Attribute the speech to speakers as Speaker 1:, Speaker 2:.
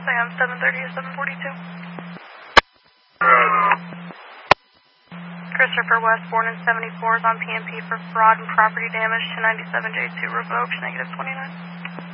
Speaker 1: am 730 to 742. Christopher West, born in 74, is on PMP for fraud and property damage. 297J2 revoked, -29.